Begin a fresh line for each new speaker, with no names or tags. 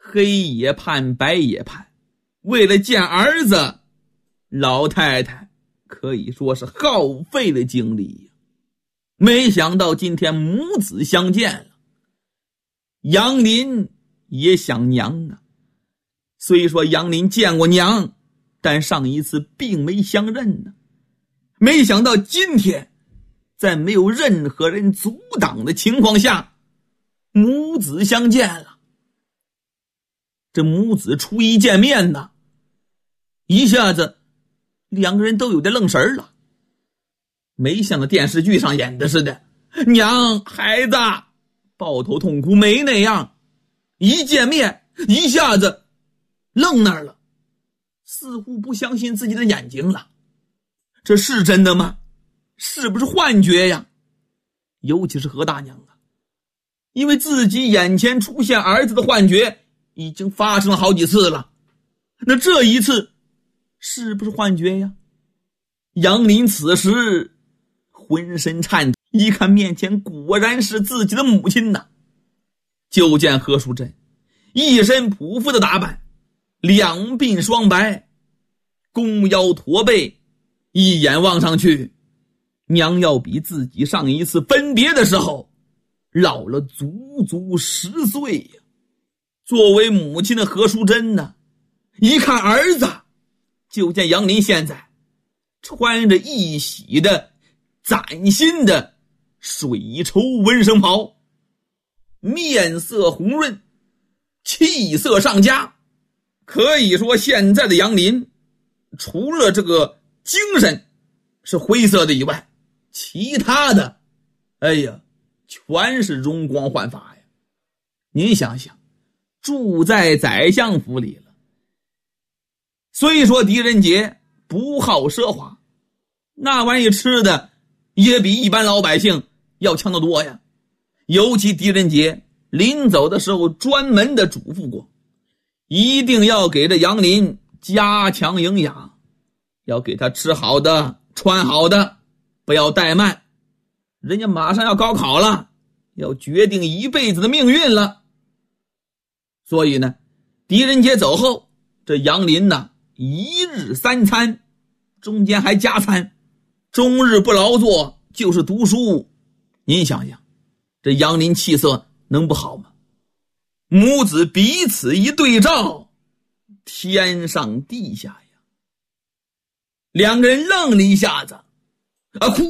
黑也盼白也盼，为了见儿子，老太太可以说是耗费了精力。没想到今天母子相见了，杨林也想娘啊。虽说杨林见过娘，但上一次并没相认呢。没想到今天在没有任何人阻挡的情况下，母子相见了。这母子初一见面呢，一下子两个人都有点愣神了。没像那电视剧上演的似的，娘孩子抱头痛哭，没那样。一见面一下子愣那儿了，似乎不相信自己的眼睛了。这是真的吗？是不是幻觉呀？尤其是何大娘啊，因为自己眼前出现儿子的幻觉已经发生了好几次了，那这一次是不是幻觉呀？杨林此时浑身颤抖，一看面前果然是自己的母亲呐。就见何淑珍一身仆妇的打扮，两鬓双白，弓腰驼背，一眼望上去，娘要比自己上一次分别的时候老了足足10岁呀。作为母亲的何淑珍呢，一看儿子，就见杨林现在穿着一洗的崭新的水绸纹身袍，面色红润，气色上佳。可以说现在的杨林除了这个精神是灰色的以外，其他的全是容光焕发呀。您想想，住在宰相府里了，虽说狄仁杰不好奢华，那玩意吃的也比一般老百姓要强得多呀。尤其狄仁杰临走的时候专门的嘱咐过，一定要给这杨林加强营养，要给他吃好的穿好的，不要怠慢，人家马上要高考了，要决定一辈子的命运了。所以呢，狄仁杰走后，这杨林呢1日3餐，中间还加餐，终日不劳作就是读书。您想想，这杨林气色能不好吗？母子彼此一对照，天上地下呀。两个人愣了一下子，哭